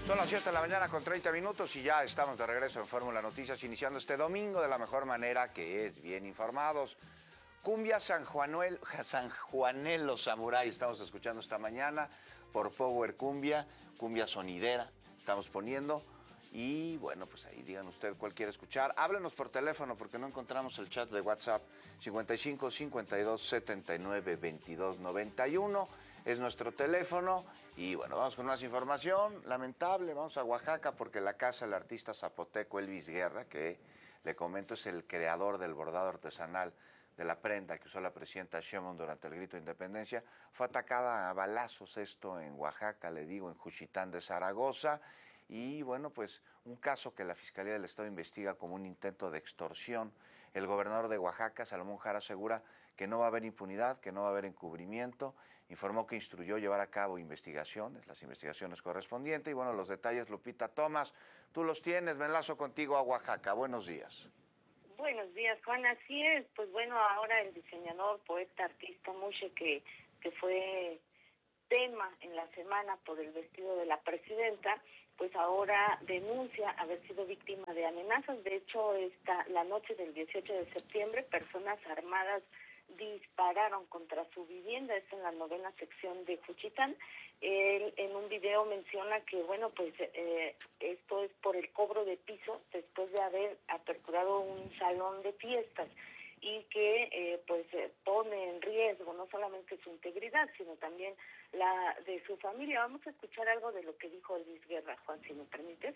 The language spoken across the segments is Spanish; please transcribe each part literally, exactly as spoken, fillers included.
Son las siete de la mañana con treinta minutos y ya estamos de regreso en Fórmula Noticias, iniciando este domingo de la mejor manera, que es bien informados. Cumbia San Juanuel, San Juanelo Samurai estamos escuchando esta mañana por Power Cumbia, cumbia sonidera estamos poniendo. Y bueno, pues ahí digan usted cuál quiere escuchar. Háblenos por teléfono porque no encontramos el chat de WhatsApp. cincuenta y cinco, cincuenta y dos, setenta y nueve, veintidós, noventa y uno es nuestro teléfono. Y bueno, vamos con más información lamentable. Vamos a Oaxaca porque la casa del artista zapoteco Elvis Guerra, que le comento es el creador del bordado artesanal de la prenda que usó la presidenta Sheinbaum durante el grito de independencia, fue atacada a balazos, esto en Oaxaca, le digo, en Juchitán de Zaragoza. Y bueno, pues un caso que la Fiscalía del Estado investiga como un intento de extorsión. El gobernador de Oaxaca, Salomón Jara, asegura que no va a haber impunidad, que no va a haber encubrimiento. Informó que instruyó llevar a cabo investigaciones, las investigaciones correspondientes. Y bueno, los detalles, Lupita Tomás, tú los tienes. Me enlazo contigo a Oaxaca. Buenos días. Buenos días, Juan. Así es. Pues bueno, ahora el diseñador, poeta, artista Mushe, que, que fue tema en la semana por el vestido de la presidenta, pues ahora denuncia haber sido víctima de amenazas. De hecho, esta, la noche del dieciocho de septiembre, personas armadas dispararon contra su vivienda, esto en la novena sección de Juchitán. Él en un video menciona que, bueno, pues eh, esto es por el cobro de piso después de haber aperturado un salón de fiestas y que eh, pues eh, pone en riesgo no solamente su integridad, sino también la de su familia. Vamos a escuchar algo de lo que dijo Elvis Guerra, Juan, si me permites.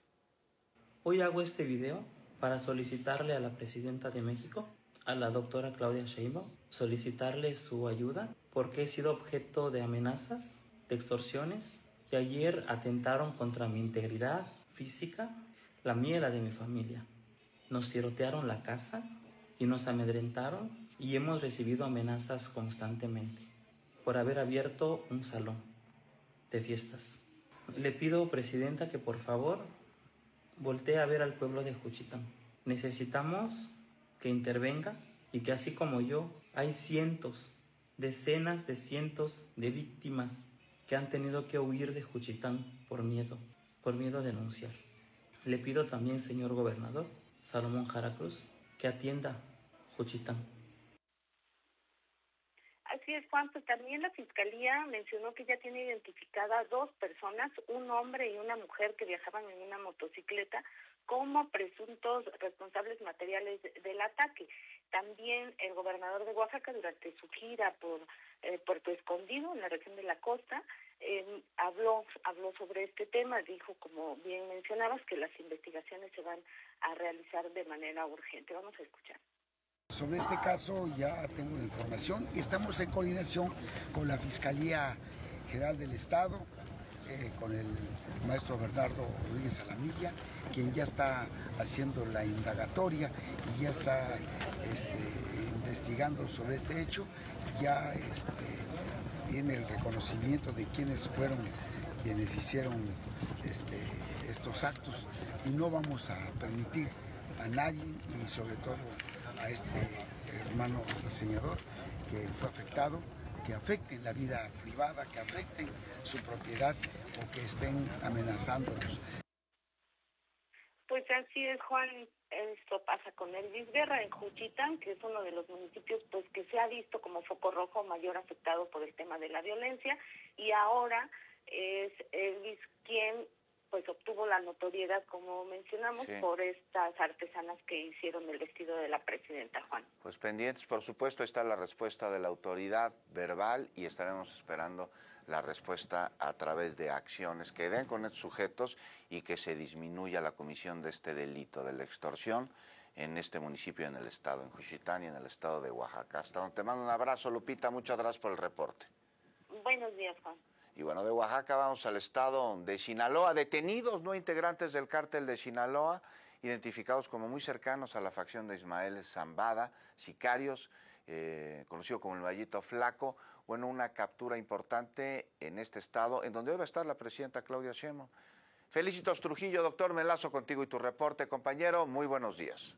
Hoy hago este video para solicitarle a la presidenta de México, a la doctora Claudia Sheinbaum, solicitarle su ayuda porque he sido objeto de amenazas, de extorsiones, y ayer atentaron contra mi integridad física, la mía y la de mi familia. Nos tirotearon la casa y nos amedrentaron y hemos recibido amenazas constantemente por haber abierto un salón de fiestas. Le pido, presidenta, que por favor voltee a ver al pueblo de Juchitán. Necesitamos que intervenga y que así como yo, hay cientos, decenas de cientos de víctimas que han tenido que huir de Juchitán por miedo, por miedo a denunciar. Le pido también, señor gobernador Salomón Jara Cruz, que atienda Juchitán. Así es, Juan, pues también la Fiscalía mencionó que ya tiene identificadas dos personas, un hombre y una mujer que viajaban en una motocicleta como presuntos responsables materiales del ataque. También el gobernador de Oaxaca, durante su gira por eh, Puerto Escondido, en la región de la costa, eh, habló, habló sobre este tema, dijo, como bien mencionabas, que las investigaciones se van a realizar de manera urgente. Vamos a escuchar. Sobre este caso ya tengo la información y estamos en coordinación con la Fiscalía General del Estado, eh, con el maestro Bernardo Rodríguez Alamilla, quien ya está haciendo la indagatoria y ya está este, investigando sobre este hecho. Ya este, tiene el reconocimiento de quienes fueron quienes hicieron este, estos actos y no vamos a permitir a nadie y sobre todo a este hermano diseñador que fue afectado, que afecten la vida privada, que afecten su propiedad o que estén amenazándonos. Pues así es, Juan. Esto pasa con Elvis Guerra en Juchitán, que es uno de los municipios pues que se ha visto como foco rojo mayor afectado por el tema de la violencia, y ahora es Elvis quien pues obtuvo la notoriedad, como mencionamos, sí, por estas artesanas que hicieron el vestido de la presidenta, Juan. Pues pendientes, por supuesto, está la respuesta de la autoridad verbal y estaremos esperando la respuesta a través de acciones que den con estos sujetos y que se disminuya la comisión de este delito de la extorsión en este municipio, en el estado, en Juchitán y en el estado de Oaxaca. Hasta donde te mando un abrazo, Lupita, muchas gracias por el reporte. Buenos días, Juan. Y bueno, de Oaxaca vamos al estado de Sinaloa. Detenidos no integrantes del cártel de Sinaloa, identificados como muy cercanos a la facción de Ismael Zambada, sicarios, eh, conocido como el Vallito Flaco. Bueno, una captura importante en este estado, en donde hoy va a estar la presidenta Claudia Sheinbaum. Felicitos Trujillo, doctor, me enlazo contigo y tu reporte, compañero. Muy buenos días.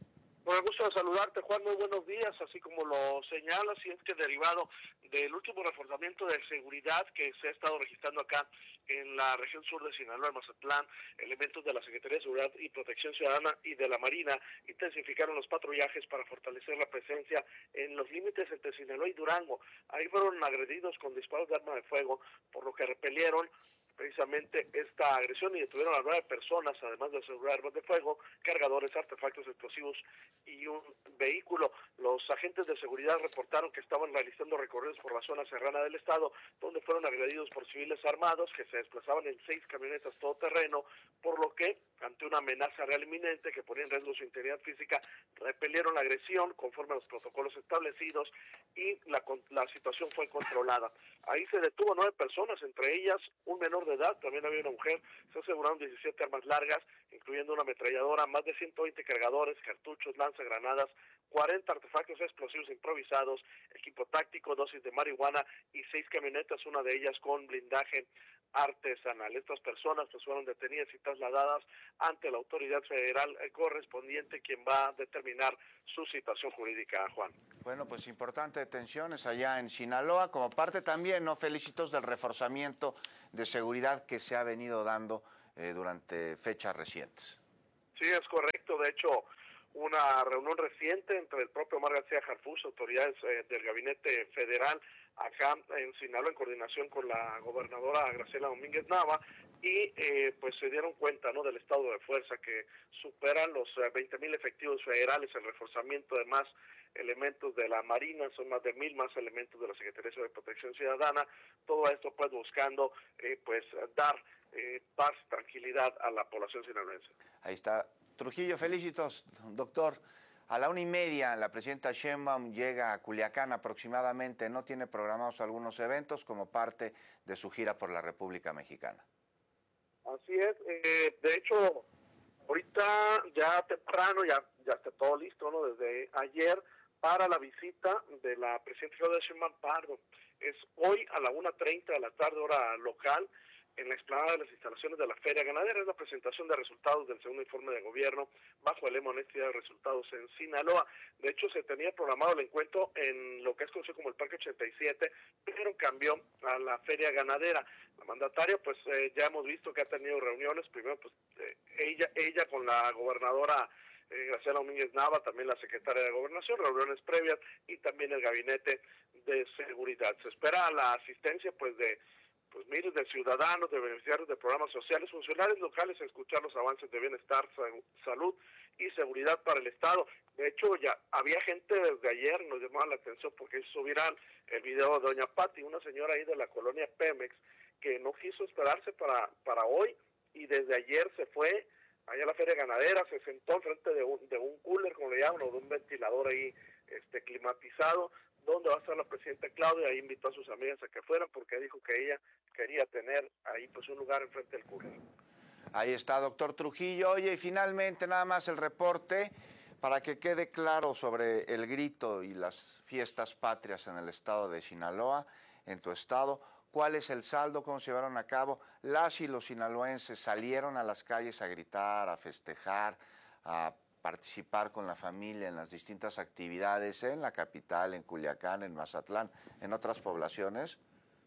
Bueno, gusto de saludarte, Juan, muy buenos días. Así como lo señalas, y es que derivado del último reforzamiento de seguridad que se ha estado registrando acá en la región sur de Sinaloa, en Mazatlán, elementos de la Secretaría de Seguridad y Protección Ciudadana y de la Marina intensificaron los patrullajes para fortalecer la presencia en los límites entre Sinaloa y Durango. Ahí fueron agredidos con disparos de arma de fuego, por lo que repelieron precisamente esta agresión y detuvieron a nueve personas, además de asegurar armas de fuego, cargadores, artefactos explosivos y un vehículo. Los agentes de seguridad reportaron que estaban realizando recorridos por la zona serrana del estado, donde fueron agredidos por civiles armados que se desplazaban en seis camionetas todoterreno, por lo que, ante una amenaza real inminente que ponía en riesgo su integridad física, repelieron la agresión conforme a los protocolos establecidos y la, la situación fue controlada. Ahí se detuvo a nueve personas, entre ellas un menor de edad, también había una mujer. Se aseguraron diecisiete armas largas, incluyendo una ametralladora, más de ciento veinte cargadores, cartuchos, lanzagranadas, cuarenta artefactos explosivos improvisados, equipo táctico, dosis de marihuana y seis camionetas, una de ellas con blindaje artesanal. Estas personas pues fueron detenidas y trasladadas ante la autoridad federal correspondiente, quien va a determinar su situación jurídica, Juan. Bueno, pues importante detenciones allá en Sinaloa, como parte también, ¿no?, Felicitos, del reforzamiento de seguridad que se ha venido dando eh, durante fechas recientes. Sí, es correcto. De hecho, una reunión reciente entre el propio Omar García Harfuch, autoridades eh, del gabinete federal, acá en Sinaloa, en coordinación con la gobernadora Graciela Domínguez Nava, y eh, pues se dieron cuenta, ¿no?, del estado de fuerza que superan los eh, veinte mil efectivos federales, el reforzamiento de más elementos de la Marina, son más de mil más elementos de la Secretaría de Protección Ciudadana, todo esto pues buscando eh, pues dar eh, paz, tranquilidad a la población sinaloense. Ahí está. Trujillo, Felicitos, doctor. A la una y media la presidenta Sheinbaum llega a Culiacán aproximadamente, no tiene programados algunos eventos como parte de su gira por la República Mexicana. Así es, eh, de hecho, ahorita ya temprano, ya, ya está todo listo, ¿no?, desde ayer para la visita de la presidenta Claudia Sheinbaum Pardo. Es hoy a la una treinta de la tarde, hora local, en la explanada de las instalaciones de la Feria Ganadera. Es la presentación de resultados del segundo informe de gobierno bajo el lema Honestidad de Resultados en Sinaloa. De hecho, se tenía programado el encuentro en lo que es conocido como el Parque ochenta y siete, pero cambió a la Feria Ganadera. La mandataria, pues eh, ya hemos visto que ha tenido reuniones, primero pues eh, ella, ella con la gobernadora eh, Graciela Domínguez Nava, también la secretaria de Gobernación, reuniones previas, y también el gabinete de seguridad. Se espera la asistencia pues de pues miles de ciudadanos, de beneficiarios de programas sociales, funcionarios locales, a escuchar los avances de bienestar, salud y seguridad para el Estado. De hecho, ya había gente desde ayer, nos llamaba la atención porque hizo viral el video de doña Pati, una señora ahí de la colonia Pemex, que no quiso esperarse para, para hoy, y desde ayer se fue allá a la Feria Ganadera, se sentó enfrente de un, de un cooler, como le llaman, o de un ventilador ahí este climatizado, donde va a estar la presidenta Claudia. Ahí invitó a sus amigas a que fueran porque dijo que ella quería tener ahí pues un lugar enfrente del cooler. Ahí está, doctor Trujillo. Oye, y finalmente nada más el reporte para que quede claro sobre el grito y las fiestas patrias en el estado de Sinaloa, en tu estado. ¿Cuál es el saldo? ¿Cómo se llevaron a cabo? Las y los sinaloenses salieron a las calles a gritar, a festejar, a participar con la familia en las distintas actividades en la capital, en Culiacán, en Mazatlán, en otras poblaciones.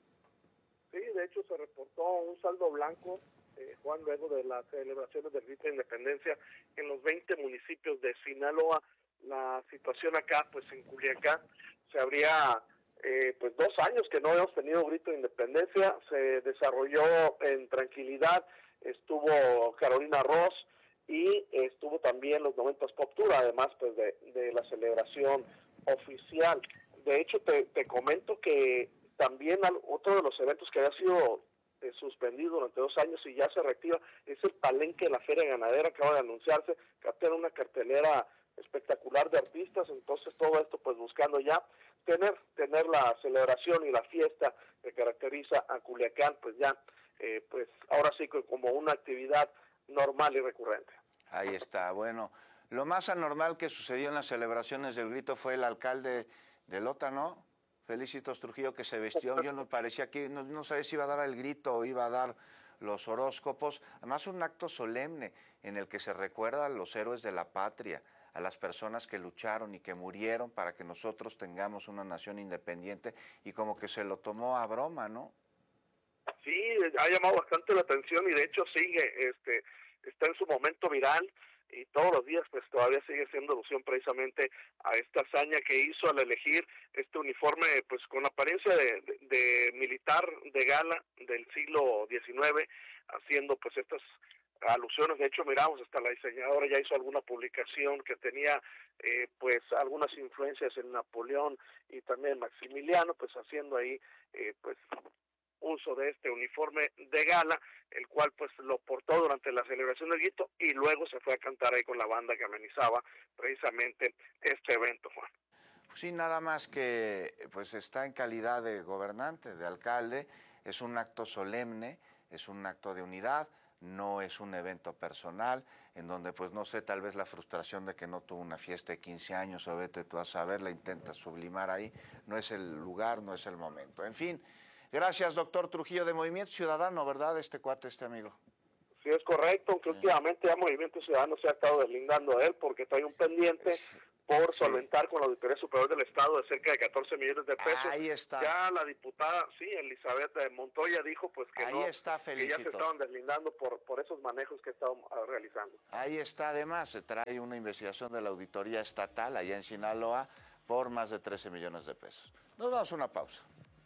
Sí, de hecho se reportó un saldo blanco, eh, Juan, luego de las celebraciones del grito de independencia en los veinte municipios de Sinaloa. La situación acá, pues en Culiacán, se habría eh, pues dos años que no hemos tenido grito de independencia. Se desarrolló en tranquilidad, estuvo Carolina Ross, y estuvo también los noventas Pop Tour, además pues de, de la celebración oficial. De hecho, te, te comento que también otro de los eventos que había sido eh, suspendido durante dos años y ya se reactiva es el palenque de la Feria Ganadera. Acaba de anunciarse que va a tener una cartelera espectacular de artistas, entonces todo esto pues buscando ya tener, tener la celebración y la fiesta que caracteriza a Culiacán, pues ya, eh, pues ahora sí que como una actividad normal y recurrente. Ahí está, bueno, lo más anormal que sucedió en las celebraciones del grito fue el alcalde de Lota, ¿no? Felicitos Trujillo, que se vistió, yo no parecía que, no, no sabía si iba a dar el grito o iba a dar los horóscopos, además un acto solemne en el que se recuerda a los héroes de la patria, a las personas que lucharon y que murieron para que nosotros tengamos una nación independiente, y como que se lo tomó a broma, ¿no? Sí, ha llamado bastante la atención y de hecho sigue, este, está en su momento viral, y todos los días pues todavía sigue siendo alusión precisamente a esta hazaña que hizo al elegir este uniforme pues con apariencia de, de, de militar de gala del siglo diecinueve, haciendo pues estas alusiones. De hecho, miramos, hasta la diseñadora ya hizo alguna publicación que tenía eh, pues algunas influencias en Napoleón y también Maximiliano, pues haciendo ahí eh, pues uso de este uniforme de gala, el cual pues lo portó durante la celebración del grito y luego se fue a cantar ahí con la banda que amenizaba precisamente este evento, Juan. Pues sí, nada más que pues está en calidad de gobernante, de alcalde, es un acto solemne, es un acto de unidad, no es un evento personal, en donde pues no sé, tal vez la frustración de que no tuvo una fiesta de quince años, o vete tú a saber, la intentas sublimar ahí, no es el lugar, no es el momento, en fin. Gracias, doctor Trujillo, de Movimiento Ciudadano, ¿verdad? Este cuate, este amigo. Sí, es correcto, aunque últimamente ya Movimiento Ciudadano se ha estado deslindando de él porque trae un pendiente por sí. solventar con la Auditoría Superior del Estado de cerca de catorce millones de pesos. Ahí está. Ya la diputada, sí, Elizabeth Montoya dijo pues que, Ahí no, está, que ya se estaban deslindando por, por esos manejos que estaban realizando. Ahí está, además, se trae una investigación de la Auditoría Estatal allá en Sinaloa por más de trece millones de pesos. Nos vamos a una pausa.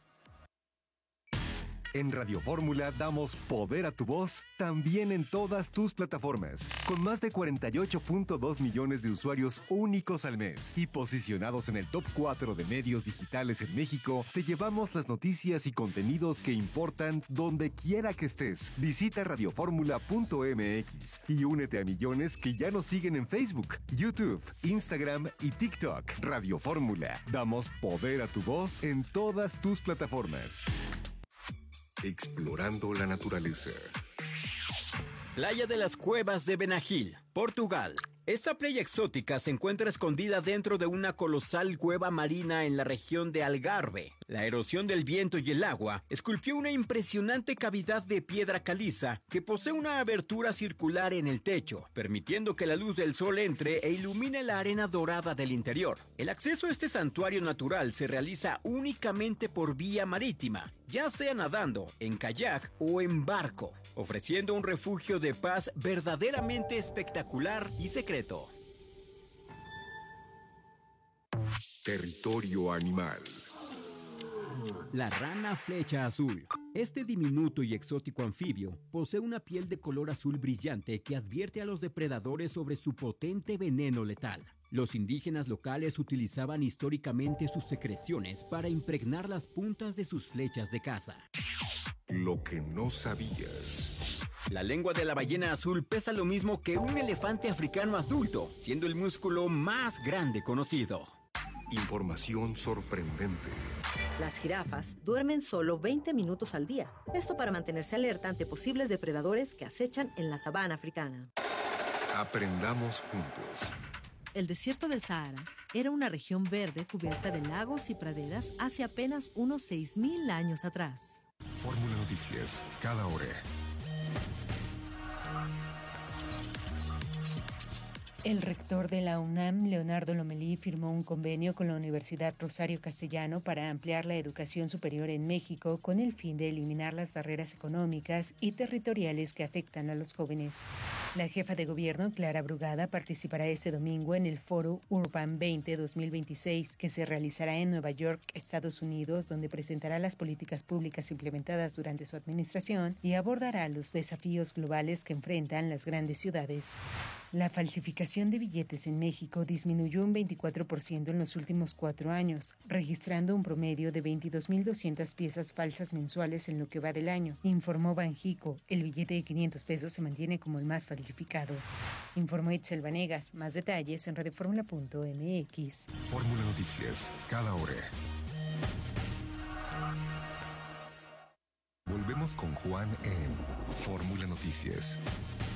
En Radio Fórmula damos poder a tu voz también en todas tus plataformas, con más de cuarenta y ocho punto dos millones de usuarios únicos al mes y posicionados en el top cuatro de medios digitales en México. Te llevamos las noticias y contenidos que importan donde quiera que estés. Visita radio fórmula punto m x y únete a millones que ya nos siguen en Facebook, YouTube, Instagram y TikTok. Radio Fórmula, damos poder a tu voz en todas tus plataformas. Explorando la naturaleza. Playa de las Cuevas de Benagil, Portugal. Esta playa exótica se encuentra escondida dentro de una colosal cueva marina en la región de Algarve. La erosión del viento y el agua esculpió una impresionante cavidad de piedra caliza que posee una abertura circular en el techo, permitiendo que la luz del sol entre e ilumine la arena dorada del interior. El acceso a este santuario natural se realiza únicamente por vía marítima, ya sea nadando, en kayak o en barco, ofreciendo un refugio de paz verdaderamente espectacular y secreto. Territorio animal. La rana flecha azul. Este diminuto y exótico anfibio posee una piel de color azul brillante que advierte a los depredadores sobre su potente veneno letal. Los indígenas locales utilizaban históricamente sus secreciones para impregnar las puntas de sus flechas de caza. Lo que no sabías. La lengua de la ballena azul pesa lo mismo que un elefante africano adulto, siendo el músculo más grande conocido. Información sorprendente. Las jirafas duermen solo veinte minutos al día. Esto para mantenerse alerta ante posibles depredadores que acechan en la sabana africana. Aprendamos juntos. El desierto del Sahara era una región verde cubierta de lagos y praderas hace apenas unos seis mil años atrás. Fórmula Noticias, cada hora. El rector de la UNAM, Leonardo Lomelí, firmó un convenio con la Universidad Rosario Castellano para ampliar la educación superior en México con el fin de eliminar las barreras económicas y territoriales que afectan a los jóvenes. La jefa de gobierno, Clara Brugada, participará este domingo en el Foro Urban veinte dos mil veintiséis, que se realizará en Nueva York, Estados Unidos, donde presentará las políticas públicas implementadas durante su administración y abordará los desafíos globales que enfrentan las grandes ciudades. La falsificación de billetes en México disminuyó un veinticuatro por ciento en los últimos cuatro años, registrando un promedio de veintidós mil doscientas piezas falsas mensuales en lo que va del año, informó Banjico. El billete de quinientos pesos se mantiene como el más falsificado. Informó Itzel Vanegas. Más detalles en radio fórmula punto m x. Fórmula Noticias, cada hora. Volvemos con Juan en Fórmula Noticias.